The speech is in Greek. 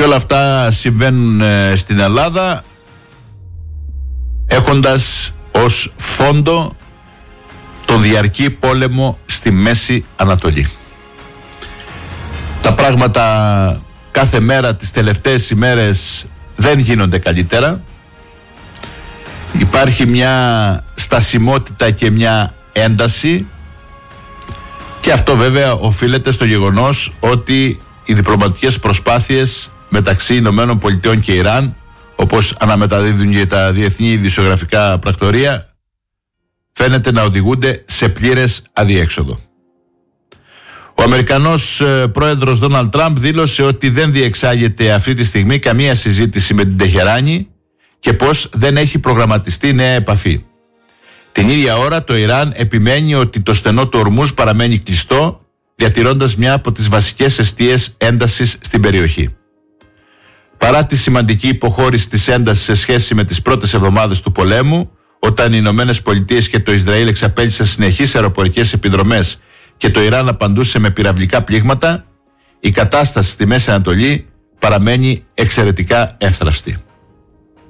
Και όλα αυτά συμβαίνουν στην Ελλάδα έχοντας ως φόντο τον διαρκή πόλεμο στη Μέση Ανατολή. Τα πράγματα κάθε μέρα τις τελευταίες ημέρες δεν γίνονται καλύτερα. Υπάρχει μια στασιμότητα και μια ένταση, και αυτό βέβαια οφείλεται στο γεγονός ότι οι διπλωματικές προσπάθειες μεταξύ Ηνωμένων Πολιτειών και Ιράν, όπως αναμεταδίδουν και τα διεθνή ειδησιογραφικά πρακτορεία, φαίνεται να οδηγούνται σε πλήρες αδιέξοδο. Ο Αμερικανός πρόεδρος Ντόναλντ Τραμπ δήλωσε ότι δεν διεξάγεται αυτή τη στιγμή καμία συζήτηση με την Τεχεράνη και πως δεν έχει προγραμματιστεί νέα επαφή. Την ίδια ώρα το Ιράν επιμένει ότι το στενό του Ορμούζ παραμένει κλειστό, διατηρώντας μια από τις βασικές εστίες έντασης στην περιοχή. Παρά τη σημαντική υποχώρηση της έντασης σε σχέση με τις πρώτες εβδομάδες του πολέμου, όταν οι Ηνωμένες Πολιτείες και το Ισραήλ εξαπέλυσαν συνεχείς αεροπορικές επιδρομές και το Ιράν απαντούσε με πυραυλικά πλήγματα, η κατάσταση στη Μέση Ανατολή παραμένει εξαιρετικά εύθραυστη.